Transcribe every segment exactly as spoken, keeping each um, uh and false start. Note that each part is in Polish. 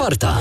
czwarta.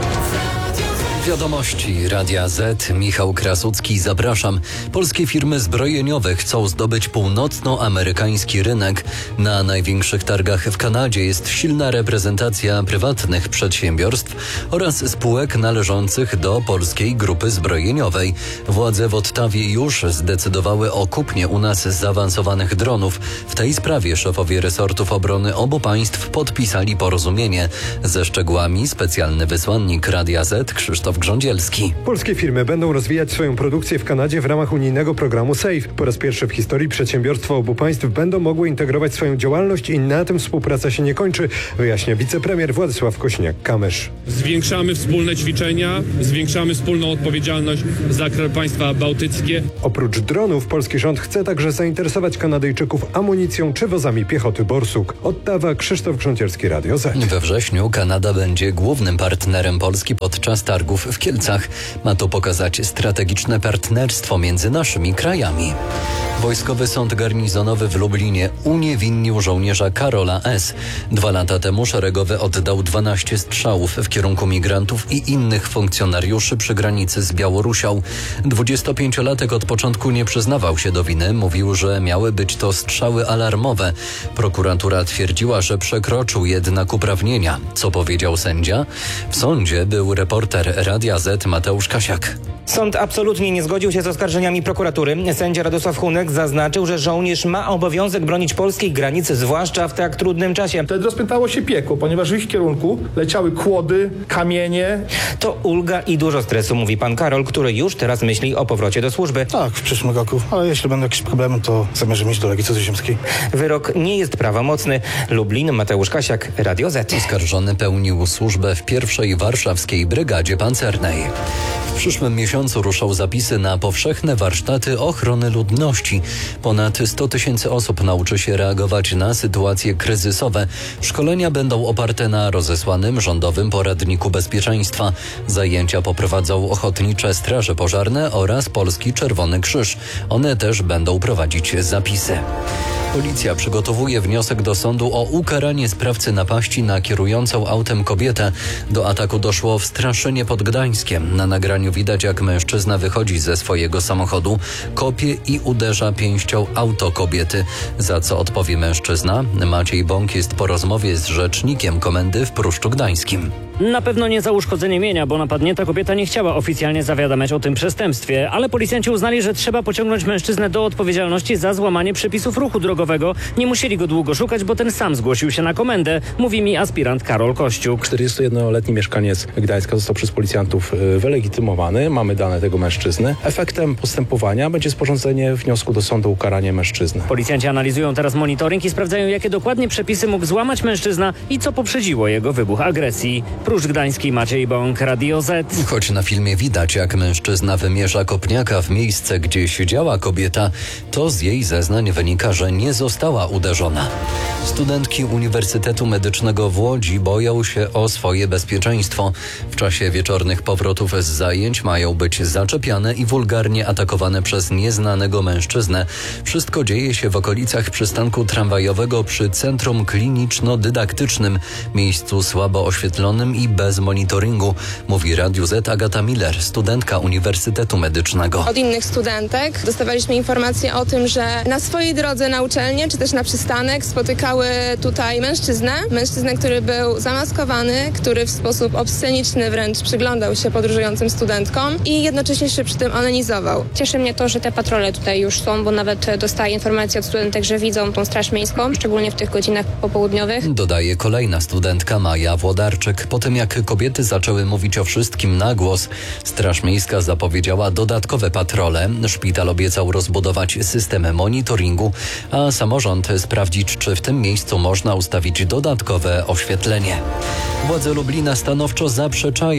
Wiadomości Radia Z. Michał Krasucki, zapraszam. Polskie firmy zbrojeniowe chcą zdobyć północnoamerykański rynek. Na największych targach w Kanadzie jest silna reprezentacja prywatnych przedsiębiorstw oraz spółek należących do polskiej grupy zbrojeniowej. Władze w Ottawie już zdecydowały o kupnie u nas zaawansowanych dronów. W tej sprawie szefowie resortów obrony obu państw podpisali porozumienie. Ze szczegółami specjalny wysłannik Radia Z Krzysztof Grządzielski. Polskie firmy będą rozwijać swoją produkcję w Kanadzie w ramach unijnego programu SAFE. Po raz pierwszy w historii przedsiębiorstwa obu państw będą mogły integrować swoją działalność i na tym współpraca się nie kończy, wyjaśnia wicepremier Władysław Kośniak-Kamysz. Zwiększamy wspólne ćwiczenia, zwiększamy wspólną odpowiedzialność za państwa bałtyckie. Oprócz dronów polski rząd chce także zainteresować Kanadyjczyków amunicją czy wozami piechoty Borsuk. Ottawa, Krzysztof Grządzielski, Radio Z. We wrześniu Kanada będzie głównym partnerem Polski podczas targów w Kielcach. Ma to pokazać strategiczne partnerstwo między naszymi krajami. Wojskowy Sąd Garnizonowy w Lublinie uniewinnił żołnierza Karola S. Dwa lata temu szeregowy oddał dwanaście strzałów w kierunku migrantów i innych funkcjonariuszy przy granicy z Białorusią. dwudziestopięciolatek od początku nie przyznawał się do winy. Mówił, że miały być to strzały alarmowe. Prokuratura twierdziła, że przekroczył jednak uprawnienia. Co powiedział sędzia? W sądzie był reporter Radia Z Mateusz Kasiak. Sąd absolutnie nie zgodził się z oskarżeniami prokuratury. Sędzia Radosław Hunek zaznaczył, że żołnierz ma obowiązek bronić polskiej granicy, zwłaszcza w tak trudnym czasie. Wtedy rozpętało się piekło, ponieważ w ich kierunku leciały kłody, kamienie. To ulga i dużo stresu, mówi pan Karol, który już teraz myśli o powrocie do służby. Tak, w przyszłym roku, ale jeśli będą jakieś problemy, to zamierzam iść do Legii Cudzoziemskiej. Wyrok nie jest prawomocny. Lublin, Mateusz Kasiak, Radio Z. Oskarżony pełnił służbę w pierwszej Warszawskiej Brygadzie Pancernej. W przyszłym miesiącu ruszą zapisy na powszechne warsztaty ochrony ludności. Ponad sto tysięcy osób nauczy się reagować na sytuacje kryzysowe. Szkolenia będą oparte na rozesłanym rządowym poradniku bezpieczeństwa. Zajęcia poprowadzą ochotnicze straże pożarne oraz Polski Czerwony Krzyż. One też będą prowadzić zapisy. Policja przygotowuje wniosek do sądu o ukaranie sprawcy napaści na kierującą autem kobietę. Do ataku doszło w Straszynie pod Gdańskiem. Na nagraniu widać, jak mężczyzna wychodzi ze swojego samochodu, kopie i uderza pięścią auto kobiety. Za co odpowie mężczyzna? Maciej Bąk jest po rozmowie z rzecznikiem komendy w Pruszczu Gdańskim. Na pewno nie za uszkodzenie mienia, bo napadnięta kobieta nie chciała oficjalnie zawiadamiać o tym przestępstwie, ale policjanci uznali, że trzeba pociągnąć mężczyznę do odpowiedzialności za złamanie przepisów ruchu drogowego. Nie musieli go długo szukać, bo ten sam zgłosił się na komendę, mówi mi aspirant Karol Kościuk. czterdziestojednoletni mieszkaniec Gdańska został przez policjantów wylegitymowany. Mamy dane tego mężczyzny. Efektem postępowania będzie sporządzenie wniosku do sądu o ukaranie mężczyzny. Policjanci analizują teraz monitoring i sprawdzają, jakie dokładnie przepisy mógł złamać mężczyzna i co poprzedziło jego wybuch agresji. Pruszcz Gdański, Maciej Bąk, Radio Z. Choć na filmie widać, jak mężczyzna wymierza kopniaka w miejsce, gdzie siedziała kobieta, to z jej zeznań wynika, że nie została uderzona. Studentki Uniwersytetu Medycznego w Łodzi boją się o swoje bezpieczeństwo. W czasie wieczornych powrotów z zajęć mają być zaczepiane i wulgarnie atakowane przez nieznanego mężczyznę. Wszystko dzieje się w okolicach przystanku tramwajowego przy Centrum Kliniczno-Dydaktycznym, miejscu słabo oświetlonym i bez monitoringu, mówi Radiu Z Agata Miller, studentka Uniwersytetu Medycznego. Od innych studentek dostawaliśmy informacje o tym, że na swojej drodze na uczelnię, czy też na przystanek spotykały tutaj mężczyznę. Mężczyznę, który był zamaskowany, który w sposób obsceniczny wręcz przyglądał się podróżującym studentkom i jednocześnie się przy tym onanizował. Cieszy mnie to, że te patrole tutaj już są, bo nawet dostaję informacje od studentek, że widzą tą Straż Miejską, szczególnie w tych godzinach popołudniowych. Dodaje kolejna studentka Maja Włodarczyk. Po tym, jak kobiety zaczęły mówić o wszystkim na głos, Straż Miejska zapowiedziała dodatkowe patrole. Szpital obiecał rozbudować system monitoringu, a samorząd sprawdzić, czy w tym miejscu można ustawić dodatkowe oświetlenie. Władze Lublina stanowczo zaprzeczają, jakoby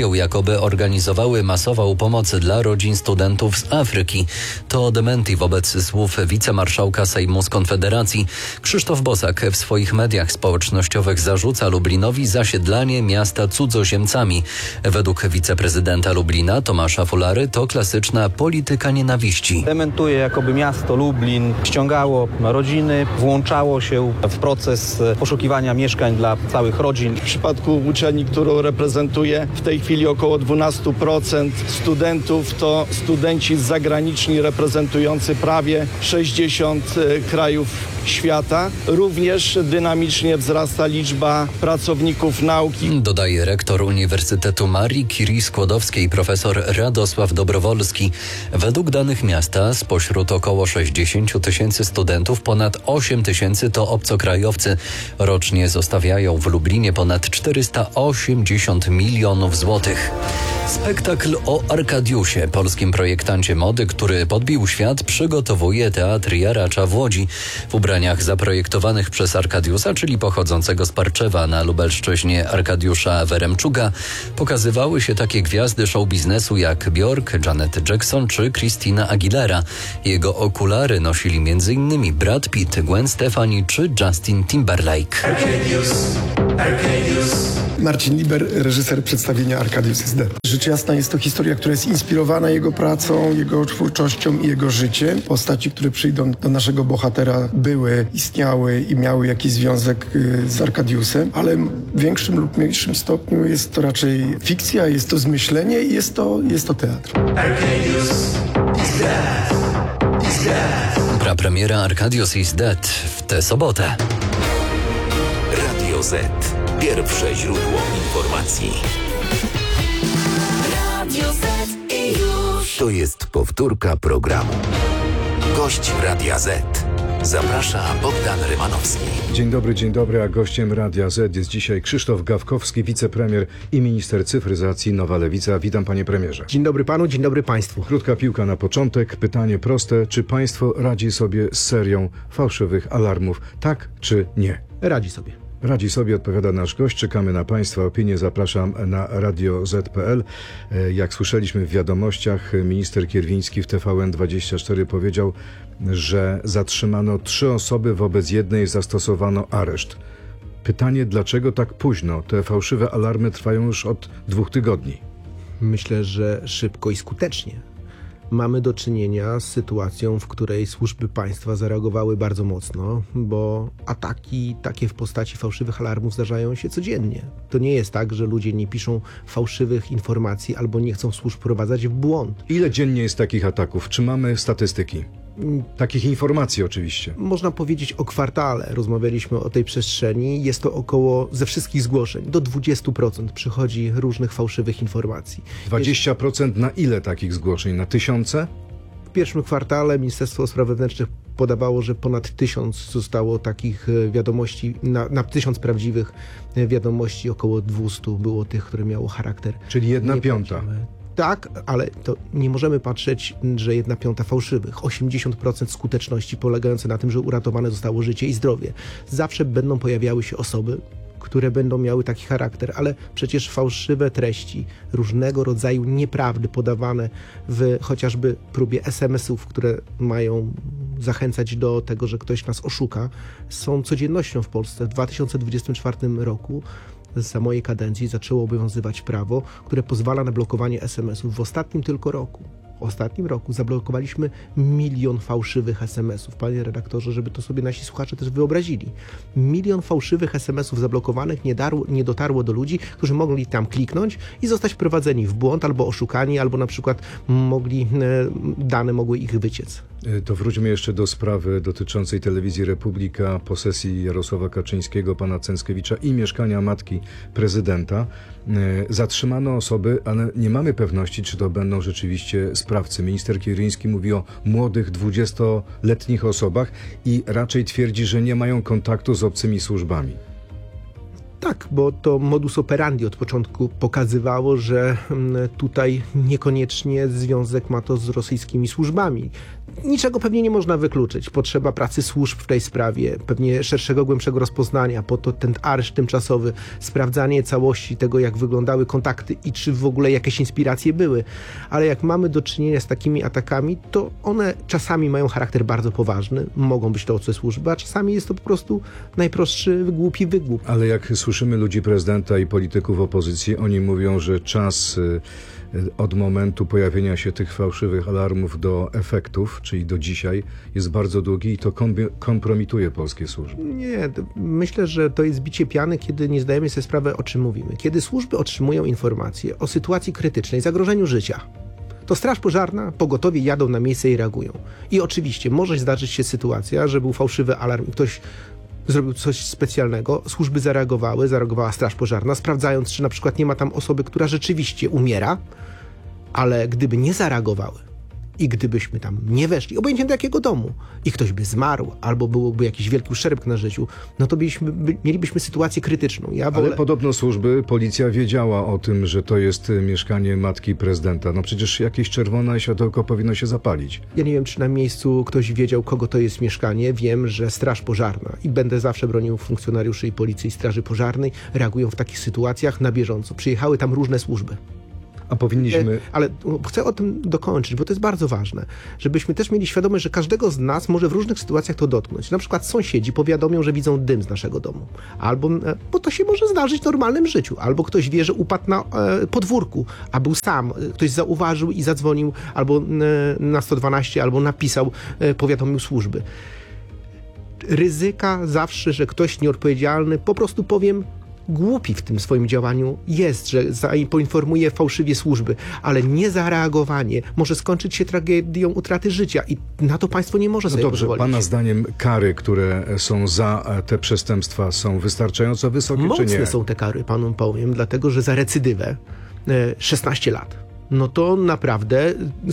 jakoby organizowały masową pomoc dla rodzin studentów z Afryki. To dementi wobec słów wicemarszałka Sejmu z Konfederacji. Krzysztof Bosak w swoich mediach społecznościowych zarzuca Lublinowi zasiedlanie miasta cudzoziemcami. Według wiceprezydenta Lublina Tomasza Fulary to klasyczna polityka nienawiści. Dementuje, jakoby miasto Lublin ściągało rodziny, włączało się w proces poszukiwania mieszkań dla całych rodzin. W przypadku uczelni, którą reprezentuję, w tej chwili około dwanaście procent studentów to studenci zagraniczni reprezentujący prawie sześćdziesiąt krajów świata. Również dynamicznie wzrasta liczba pracowników nauki. Dodaje rektor Uniwersytetu Marii Curie Skłodowskiej profesor Radosław Dobrowolski. Według danych miasta spośród około sześćdziesiąt tysięcy studentów ponad osiem tysięcy to obcokrajowcy. Rocznie zostawiają w Lublinie ponad czterysta osiemdziesiąt milionów złotych. Spektakl o Arkadiusie, polskim projektancie mody, który podbił świat, przygotowuje Teatr Jaracza w Łodzi. W ubraniach zaprojektowanych przez Arkadiusa, czyli pochodzącego z Parczewa na Lubelszczyźnie Arkadiusza Weremczuga, pokazywały się takie gwiazdy show biznesu jak Björk, Janet Jackson czy Christina Aguilera. Jego okulary nosili m in Brad Pitt, Gwen Stefani czy Justin Timberlake. Arkadius, Arkadius. Marcin Liber, reżyser przedstawienia Arkadius is Dead. Rzecz jasna jest to historia, która jest inspirowana jego pracą, jego twórczością i jego życiem. Postaci, które przyjdą do naszego bohatera, były, istniały i miały jakiś związek z Arkadiusem, ale w większym lub mniejszym stopniu jest to raczej fikcja, jest to zmyślenie i jest to, jest to teatr. Arkadius is dead. Is dead. Prapremiera Arkadius is Dead w tę sobotę. Radio Z. Pierwsze źródło informacji. Radio Z i już. To jest powtórka programu. Gość Radia Z. Zaprasza Bogdan Rymanowski. Dzień dobry, dzień dobry, a gościem Radia Z jest dzisiaj Krzysztof Gawkowski, wicepremier i minister cyfryzacji Nowa Lewica. Witam, panie premierze. Dzień dobry panu, dzień dobry państwu. Krótka piłka na początek. Pytanie proste. Czy państwo radzi sobie z serią fałszywych alarmów? Tak czy nie? Radzi sobie. Radzi sobie, odpowiada nasz gość. Czekamy na państwa opinię. Zapraszam na radio zet kropka pe el. Jak słyszeliśmy w wiadomościach, minister Kierwiński w T V N dwadzieścia cztery powiedział, że zatrzymano trzy osoby, wobec jednej zastosowano areszt. Pytanie, dlaczego tak późno? Te fałszywe alarmy trwają już od dwóch tygodni. Myślę, że szybko i skutecznie. Mamy do czynienia z sytuacją, w której służby państwa zareagowały bardzo mocno, bo ataki takie w postaci fałszywych alarmów zdarzają się codziennie. To nie jest tak, że ludzie nie piszą fałszywych informacji albo nie chcą służb wprowadzać w błąd. Ile dziennie jest takich ataków? Czy mamy statystyki? Takich informacji oczywiście. Można powiedzieć o kwartale. Rozmawialiśmy o tej przestrzeni. Jest to około, ze wszystkich zgłoszeń, do dwadzieścia procent przychodzi różnych fałszywych informacji. dwadzieścia procent na ile takich zgłoszeń? Na tysiące? W pierwszym kwartale Ministerstwo Spraw Wewnętrznych podawało, że ponad tysiąc zostało takich wiadomości, na, na tysiąc prawdziwych wiadomości około dwieście było tych, które miało charakter. Czyli jedna piąta. Tak, ale to nie możemy patrzeć, że jedna piąta fałszywych. osiemdziesiąt procent skuteczności polegające na tym, że uratowane zostało życie i zdrowie. Zawsze będą pojawiały się osoby, które będą miały taki charakter, ale przecież fałszywe treści, różnego rodzaju nieprawdy podawane w chociażby próbie es em esów, które mają zachęcać do tego, że ktoś nas oszuka, są codziennością w Polsce. W dwa tysiące dwudziestym czwartym roku za mojej kadencji zaczęło obowiązywać prawo, które pozwala na blokowanie es em esów. W ostatnim tylko roku, w ostatnim roku zablokowaliśmy milion fałszywych es em esów. Panie redaktorze, żeby to sobie nasi słuchacze też wyobrazili. Milion fałszywych es em esów zablokowanych nie, darło, nie dotarło do ludzi, którzy mogli tam kliknąć i zostać wprowadzeni w błąd, albo oszukani, albo na przykład mogli, dane mogły ich wyciec. To wróćmy jeszcze do sprawy dotyczącej telewizji Republika, posesji Jarosława Kaczyńskiego, pana Cęckiewicza i mieszkania matki prezydenta. Zatrzymano osoby, ale nie mamy pewności, czy to będą rzeczywiście sprawcy. Minister Kierwiński mówi o młodych, dwudziestoletnich osobach i raczej twierdzi, że nie mają kontaktu z obcymi służbami. Tak, bo to modus operandi od początku pokazywało, że tutaj niekoniecznie związek ma to z rosyjskimi służbami. Niczego pewnie nie można wykluczyć. Potrzeba pracy służb w tej sprawie, pewnie szerszego, głębszego rozpoznania, po to ten areszt tymczasowy, sprawdzanie całości tego, jak wyglądały kontakty i czy w ogóle jakieś inspiracje były. Ale jak mamy do czynienia z takimi atakami, to one czasami mają charakter bardzo poważny, mogą być to obce służby, a czasami jest to po prostu najprostszy, głupi wygłup. Ale jak słyszymy ludzi prezydenta i polityków opozycji, oni mówią, że czas od momentu pojawienia się tych fałszywych alarmów do efektów, czyli do dzisiaj, jest bardzo długi i to kompromituje polskie służby. Nie, myślę, że to jest bicie piany, kiedy nie zdajemy sobie sprawy, o czym mówimy. Kiedy służby otrzymują informacje o sytuacji krytycznej, zagrożeniu życia, to straż pożarna, pogotowie jadą na miejsce i reagują. I oczywiście może zdarzyć się sytuacja, że był fałszywy alarm i ktoś zrobił coś specjalnego, służby zareagowały, zareagowała straż pożarna, sprawdzając, czy na przykład nie ma tam osoby, która rzeczywiście umiera, ale gdyby nie zareagowały i gdybyśmy tam nie weszli, obojętnie do jakiego domu, i ktoś by zmarł, albo byłby jakiś wielki uszczerbek na życiu, no to byliśmy, by, mielibyśmy sytuację krytyczną. Ja wolę... Ale podobno służby, policja wiedziała o tym, że to jest mieszkanie matki prezydenta. No przecież jakieś czerwone światełko powinno się zapalić. Ja nie wiem, czy na miejscu ktoś wiedział, kogo to jest mieszkanie. Wiem, że straż pożarna, i będę zawsze bronił funkcjonariuszy i policji, i straży pożarnej, reagują w takich sytuacjach na bieżąco. Przyjechały tam różne służby. A powinniśmy... Ale chcę o tym dokończyć, bo to jest bardzo ważne, żebyśmy też mieli świadomość, że każdego z nas może w różnych sytuacjach to dotknąć. Na przykład sąsiedzi powiadomią, że widzą dym z naszego domu. Albo, bo to się może zdarzyć w normalnym życiu. Albo ktoś wie, że upadł na e, podwórku, a był sam. Ktoś zauważył i zadzwonił albo e, na sto dwanaście, albo napisał, e, powiadomił służby. Ryzyka zawsze, że ktoś nieodpowiedzialny, po prostu powiem, głupi w tym swoim działaniu jest, że poinformuje fałszywie służby, ale niezareagowanie może skończyć się tragedią utraty życia i na to państwo nie może no sobie dobrze, pozwolić. Pana zdaniem kary, które są za te przestępstwa, są wystarczająco wysokie, Mocne czy nie? są te kary, panu powiem, dlatego że za recydywę szesnaście lat. No to naprawdę